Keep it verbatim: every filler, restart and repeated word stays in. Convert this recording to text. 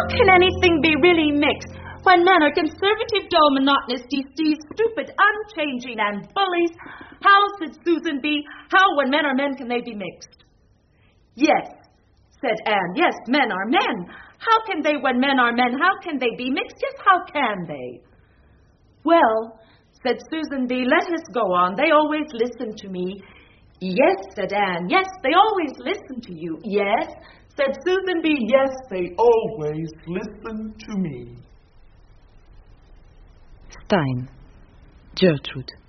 can anything be really mixed when men are conservative, dull, monotonous, deceived, stupid, unchanging, and bullies? How, said Susan B., how, when men are men, can they be mixed? Yes, said Anne, yes, men are men. How can they, when men are men, how can they be mixed? Yes, how can they? Well, said Susan B., let us go on. They always listen to me. Yes, said Anne, yes, they always listen to you. Yes, said Susan B., yes, they always listen to me. Stein, Gertrude.